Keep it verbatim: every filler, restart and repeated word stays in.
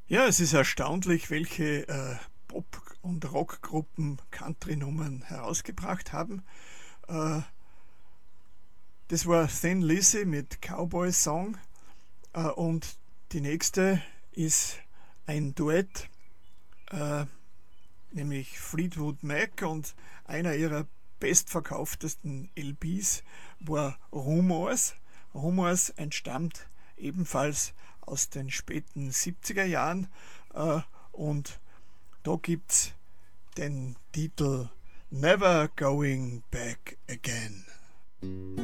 Ja, es ist erstaunlich, welche äh, Pop- und Rockgruppen Country-Nummern herausgebracht haben. Äh, das war Thin Lizzy mit Cowboy Song äh, und die nächste ist ein Duett, äh, nämlich Fleetwood Mac, und einer ihrer bestverkauftesten L Ps war Rumors. Rumors entstammt ebenfalls aus den späten siebziger Jahren äh, und da gibt's den Titel Never Going Back Again.